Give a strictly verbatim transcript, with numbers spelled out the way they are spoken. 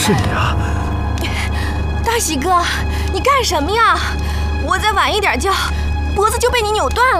是你啊！ 大喜哥，你干什么呀？我再晚一点叫，脖子就被你扭断了。